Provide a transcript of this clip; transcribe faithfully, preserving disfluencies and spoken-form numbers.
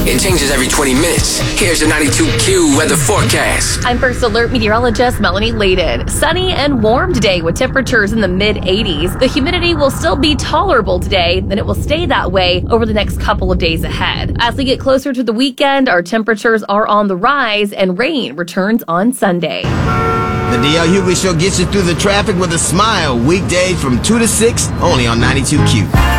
It changes every twenty minutes. Here's your ninety-two Q weather forecast. I'm First Alert meteorologist Melanie Layden. Sunny and warm today with temperatures in the mid eighties. The humidity will still be tolerable today, and it will stay that way over the next couple of days ahead. As we get closer to the weekend, our temperatures are on the rise and rain returns on Sunday. The D L Hughley Show gets you through the traffic with a smile. Weekdays from two to six, only on ninety-two Q.